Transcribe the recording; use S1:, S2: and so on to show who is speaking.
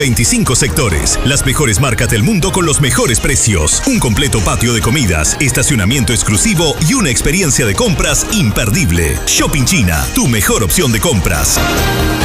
S1: 25 sectores, las mejores marcas del mundo con los mejores precios, un completo patio de comidas, estacionamiento exclusivo y una experiencia de compras imperdible. Shopping China, tu mejor opción de compras.